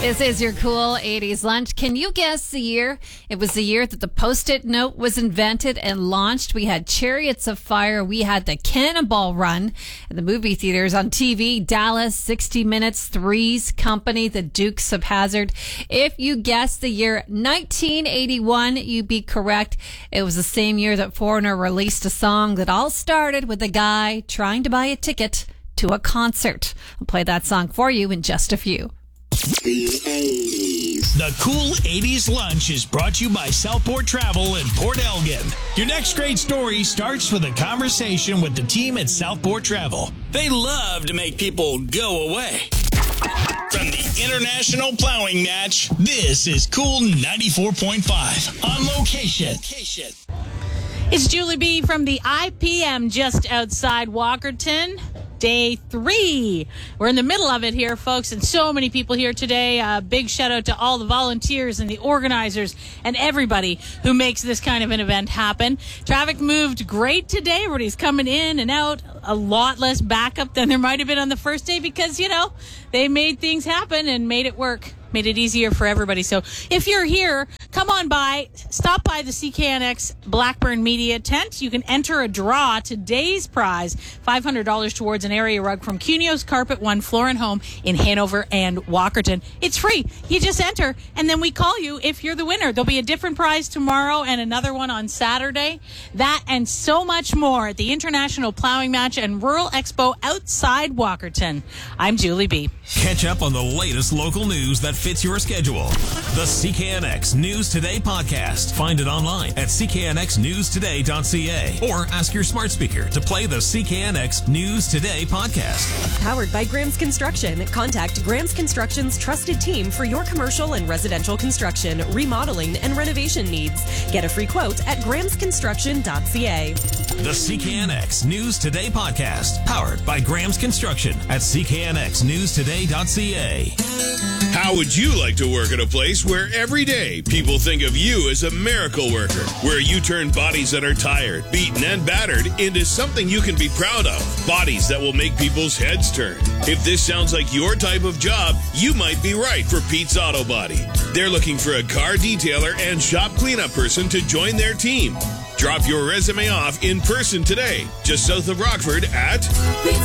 This is your cool 80s lunch. Can you guess the year? It was the year that the Post-it note was invented and launched. We had Chariots of Fire. We had the Cannonball Run in the movie theaters. On TV, Dallas, 60 Minutes, Three's Company, The Dukes of Hazzard. If you guessed the year 1981, you'd be correct. It was the same year that Foreigner released a song that all started with a guy trying to buy a ticket to a concert. I'll play that song for you in just a few. The 80s. The Cool 80s Lunch is brought to you by Southport Travel in Port Elgin. Your next great story starts with a conversation with the team at Southport Travel. They love to make people go away. From the International Plowing Match, this is Cool 94.5 on location. It's Julie B. from the IPM just outside Walkerton. Day 3. We're in the middle of it here, folks, and so many people here today. Big shout out to all the volunteers and the organizers and everybody who makes this kind of an event happen. Traffic moved great today. Everybody's coming in and out. A lot less backup than there might have been on the first day because, they made things happen and made it work. Made it easier for everybody. So if you're here, come on by, stop by the CKNX Blackburn Media tent. You can enter a draw. Today's prize, $500 towards an area rug from Cunio's Carpet One Floor and Home in Hanover and Walkerton. It's free. You just enter, and then we call you if you're the winner. There'll be a different prize tomorrow and another one on Saturday. That and so much more at the International Plowing Match and Rural Expo outside Walkerton. I'm Julie B. Catch up on the latest local news that fits your schedule. The CKNX News Today podcast. Find it online at cknxnewstoday.ca or ask your smart speaker to play the CKNX News Today podcast. Powered by Graham's Construction. Contact Graham's Construction's trusted team for your commercial and residential construction, remodeling, and renovation needs. Get a free quote at grahamsconstruction.ca. The CKNX News Today podcast. Powered by Graham's Construction at cknxnewstoday.ca. How would you like to work at a place where every day people think of you as a miracle worker? Where you turn bodies that are tired, beaten, and battered into something you can be proud of. Bodies that will make people's heads turn. If this sounds like your type of job, you might be right for Pete's Auto Body. They're looking for a car detailer and shop cleanup person to join their team. Drop your resume off in person today, just south of Rockford at